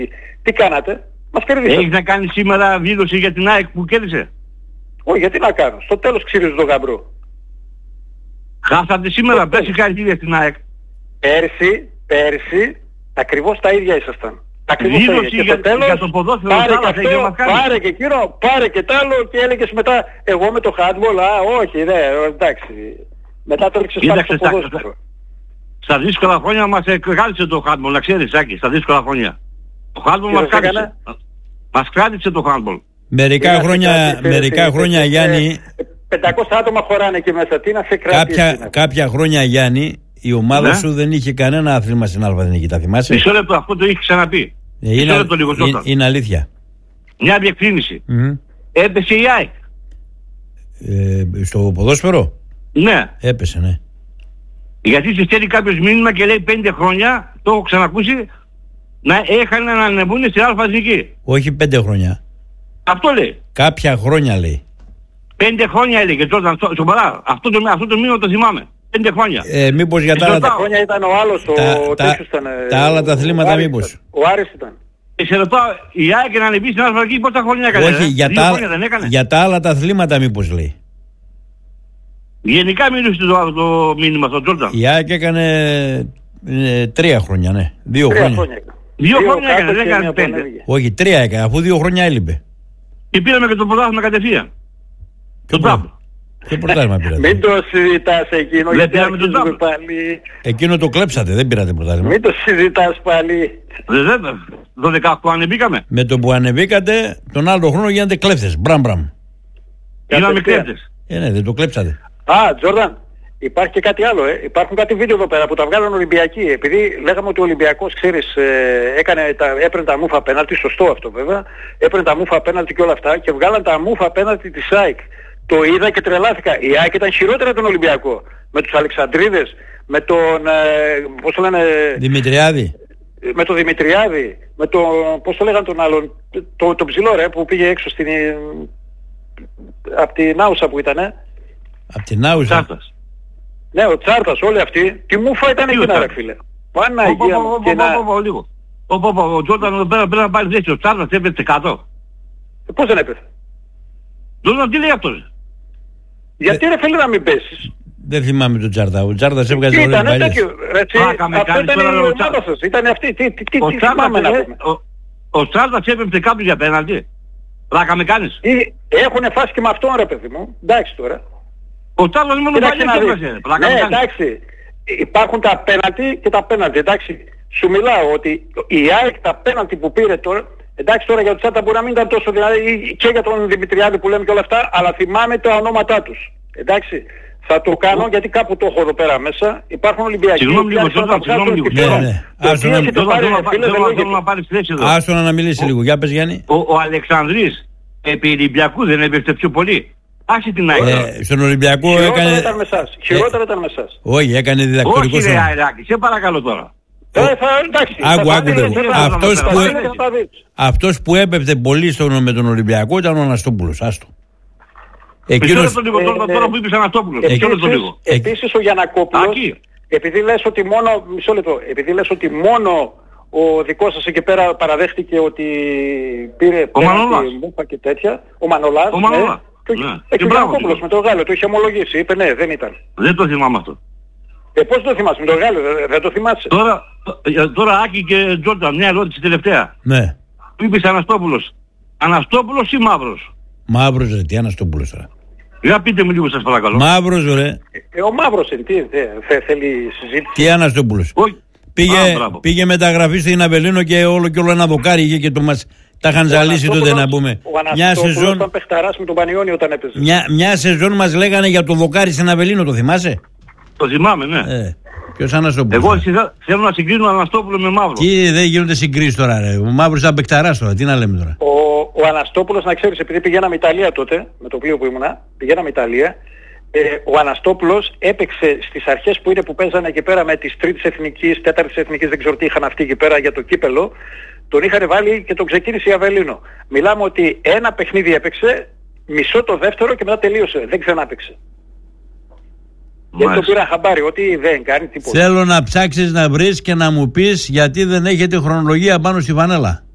Τι κάνατε? Μας κερδίσατε. Έχεις να κάνεις σήμερα δήλωση για την ΑΕΚ που κέρδισε? Όχι, γιατί να κάνω. Στο τέλος ξύριζε το γαμπρό. Χάσατε σήμερα, πες συγχαρητήρια στην ΑΕΚ. Πέρσι, ακριβώς τα ίδια ήσασταν. Ακριβώς τα ίδια. Και για, στο τέλος, για το ποδόσφαιρο, πάρε και εκείνο, πάρε και τ' άλλο και έλεγες μετά, εγώ με το handball, όχι, εντάξει. Μετά το έριξες πάλι στο ποδόσφαιρο. Στα δύσκολα χρόνια μας κράτησε το handball, να ξέρεις, Άκη, στα δύσκολα χρόνια. Το handball μας κράτησε. Μας κράτησε το handball. Μερικά χρόνια, Γιάννη... 500 άτομα χωράνε εκεί μέσα, τι να σε κρατήσει. Κάποια χρόνια, Γιάννη, η ομάδα σου δεν είχε κανένα άθλημα στην Αλβανική, τα θυμάσαι? Μισό λεπτό, αυτό το είχε ξαναπεί. Είναι αλήθεια. Μια διευκρίνηση. Έπεσε η ΑΕΚ. Στο ποδόσφαιρο? Ναι. Έπεσε, ναι. Γιατί σε στέλνει κάποιος μήνυμα και λέει 5 χρόνια, το έχω ξανακούσει, να είχαν να ανεβούν στην Αλφα-Εθνική. Όχι 5 χρόνια. Αυτό λέει. Κάποια χρόνια λέει. 5 χρόνια έλεγε τότε σοβαρά. Αυτό το μήνυμα το θυμάμαι. 5 χρόνια. Μήπως για τα άλλα... 5 χρόνια ήταν ο άλλος, τα άλλα τα αθλήματα μήπως. Ο Άρης ήταν. Σε ρωτάω, η ΑΕΚ να ανεβεί στην Αλφα-Εθνική πόσα χρόνια έκανε? Όχι, για τα άλλα τα αθλήματα μήπως λέει. Γενικά μιλούσε το μήνυμα στον Τζόρνταν. Η ΑΕΚ έκανε 3 χρόνια, ναι. 2 χρόνια. 2 χρόνια έκανε, δεν έκανε 5. Όχι, 3 έκανε, αφού 2 χρόνια έλειπε. Και πήραμε και το πρωτάθλημα κατευθείαν. Το τράπο. Τι πρωτάθλημα πήρατε? Μην το συζητάς εκείνο, γιατί αρχίζουμε πάλι. Εκείνο το κλέψατε, δεν πήρατε πρωτάθλημα. Μην το συζητάς πάλι. Το 18 ανεβήκαμε. Με το που ανεβήκατε, τον άλλο χρόνο γίνατε κλέφτες. Μπραμ. Γίναμε κλέφτες. Ναι, δεν το κλέψατε. Τζόρνταν, υπάρχει και κάτι άλλο. Υπάρχουν κάτι βίντεο εδώ πέρα που τα βγάλαν Ολυμπιακοί. Επειδή λέγαμε ότι ο Ολυμπιακός, ξέρεις, έπαιρνε τα μούφα πέναλτι, σωστό αυτό βέβαια, έπαιρνε τα μούφα πέναλτι και όλα αυτά και βγάλαν τα μούφα πέναλτι της ΑΕΚ. Το είδα και τρελάθηκα. Η ΑΕΚ ήταν χειρότερα από τον Ολυμπιακό. Με τους Αλεξανδρίδες, με τον, πώς το λένε... Δημητριάδη. Με τον Δημητριάδη, με τον, πώς το λέγανε τον άλλον, το ψηλό ρε που πήγε έξω από την Άουσα που ήτανε. Από την Άουσα. Τσάρτας. Ναι, ο Τσάρτας, όλοι αυτοί. Τι μούφα ήταν εκείνα ρε φίλε. Παναγία μου και να... Ο Τζόρνταν εδώ πέρα πρέπει να πάρει θέση. Ο Τσάρτας έπαιξε 100. Πώς δεν έπαιξε? Τι λέει αυτός? Γιατί ρε φίλε να μην πέσεις? Δεν θυμάμαι τον Τσάρτα. Ο Τσάρτας έβγαζε όλες τις παλιές. Αυτό ήταν η ομάδα σας. Ήταν αυτή. Τι θυμάμαι να πούμε? Ο Τσάρτας έπαιξε κάποιος για πέναλτι. Πλάκα με κάνεις? Έχουνε φάσει και με αυτόν ρε παιδί μου. Εντάξει τώρα. Ο Τσάρτας μόνο παλιές έπαιξε. Πλάκα με κάνεις? Ναι, εντάξει. Υπάρχουν τα πέναλτι και τα πέναλτι. Εντάξει. Σου μιλάω ότι η ΑΕΚ τα πέναλτι που πήρε τώρα, εντάξει τώρα για τον Τσάρτα μπορεί να μην ήταν τόσο δηλαδή και για τον Δημητριάδη που λέμε και όλα αυτά, αλλά θυμάμαι τα ονόματά τους. Εντάξει. Θα το κάνω γιατί κάπου το έχω εδώ πέρα μέσα. Υπάρχουν Ολυμπιακοί. Συγγνώμη λίγο, άσο να μιλήσει λίγο. Για πες Γιάννη. Ο Αλεξανδρής επί Ολυμπιακού δεν έπαιξε πιο πολύ? Άσε την ΑΕΚ. Στον Ολυμπιακό έκανε... Χειρότερα ήταν με εσάς. Όχι, έκανε διδακτορικό. Όχι ρε Αεράκη, σε παρακαλώ τώρα. Αυτός που έπαιζε πολύ με τον Ολυμπιακό ήταν ο Αναστόπουλος. Άστο. Εκείνος... Τώρα που είπες Αναστόπουλος. Επίσης ο Γιαννακόπουλος, επειδή λες ότι μόνο, μισό λεπτό, επειδή λες ότι μόνο ο δικός σας εκεί πέρα παραδέχτηκε ότι πήρε πέναντι μούφα και τέτοια, ο Μανολάς, και ο Γιαννακόπουλος με τον Γάλλο το είχε ομολογήσει, είπε ναι, δεν ήταν. Δεν το θυμάμαι αυτό. Πώς το θυμάσαι, με τον Γάλλο, δεν το θυμάσαι? Τώρα Άκη και Τζόρνταν, μια ερώτηση τελευταία. Ναι. Που είπες Αναστόπουλος. Αναστόπουλος ή Μαύρος? Μαύρος ρε, τι Αναστόπουλος τώρα? Για πείτε μου λίγο σας παρακαλώ. Μαύρος ρε. Ο Μαύρος είναι, τι θέλει συζήτηση? Τι Αναστόπουλος? Πήγε μεταγραφή στην Αβελίνο και όλο ένα δοκάρι είχε και το μας... Τα είχαν ζαλίσει τότε να πούμε. Ο Αναστόπουλος ήταν παιχταράς με τον Πανιόνιο όταν έπαιζε. Μια σεζόν μας λέγανε για το δοκάρι στην Αβελίνο, το θυμάσαι? Το θυμάμαι, ναι. Ποιος Αναστόπουλος? Εγώ θέλω να συγκρίνω Αναστόπουλο με Μαύρο. Τι δεν γίνονται συγκρίσεις τώρα ρε. Ο Μαύρος ήταν παικταράς τώρα, τι να λέμε τώρα. Ο Αναστόπουλος, να ξέρεις, επειδή πηγαίναμε Ιταλία τότε, με το πλοίο που ήμουνα, πηγαίναμε Ιταλία, ο Αναστόπουλος έπαιξε στις αρχές που είναι που παίζανε εκεί πέρα με τις τρίτης εθνικής, τέταρτης εθνικής, δεν ξέρω τι είχαν αυτοί εκεί πέρα για το κύπελο, τον είχαν βάλει και τον ξεκίνησε η Αβελίνο. Μιλάμε ότι ένα παιχνίδι έπαιξε, μισό το δεύτερο και μετά τελείωσε, δεν ξανάπαιξε. Γιατί το πήρα χαμπάρι, ότι δεν κάνει τίποτα. Θέλω να ψάξεις να βρεις και να μου πεις γιατί δεν έχετε χρονολογία πάνω στη φανέλα.